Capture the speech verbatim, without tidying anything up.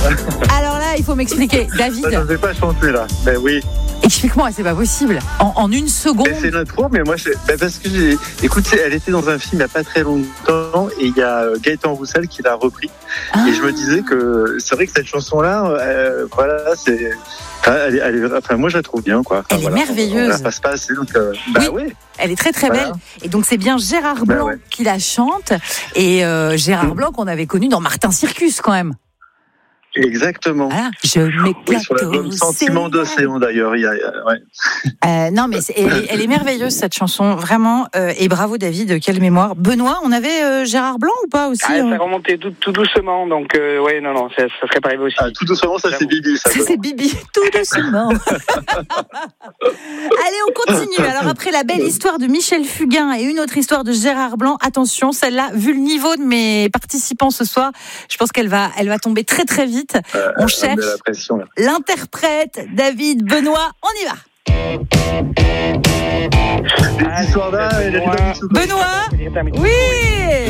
Alors là, il faut m'expliquer. David. Ça, je ne vais pas chanter là. Mais oui. Explique-moi, c'est pas possible. En, en une seconde. Mais c'est l'intro, mais moi, je... ben parce que j'ai. Écoute, elle était dans un film il n'y a pas très longtemps et il y a Gaëtan Roussel qui l'a repris. Ah. Et je me disais que c'est vrai que cette chanson-là, euh, voilà, c'est. Enfin, elle est, elle est... enfin, moi, je la trouve bien, quoi. Enfin, elle voilà. est merveilleuse. On la passe pas assez, donc. Euh... Bah oui. ouais. Elle est très très voilà. belle. Et donc c'est bien Gérard Blanc bah ouais. qui la chante. Et euh, Gérard Blanc qu'on avait connu dans Martin Circus quand même. Exactement. Ah, je m'éclate. Oui, sur l'album Sentiment d'océan d'ailleurs. Il y a, ouais. euh, non mais c'est, elle, elle est merveilleuse cette chanson, vraiment. Euh, et bravo David, quelle mémoire. Benoît, on avait euh, Gérard Blanc ou pas aussi ah, hein ça remontait tout, tout doucement, donc euh, ouais non non, ça, ça serait pas arrivé aussi. Ah, tout doucement, ça c'est Bibi. Ça, ça c'est Bibi, tout doucement. Allez, on continue. Alors après la belle histoire de Michel Fugain et une autre histoire de Gérard Blanc, attention, celle-là, vu le niveau de mes participants ce soir, je pense qu'elle va, elle va tomber très très vite. Euh, on cherche la pression, l'interprète David Benoît, on y va. L'histoire là, Benoît, Benoît, oui.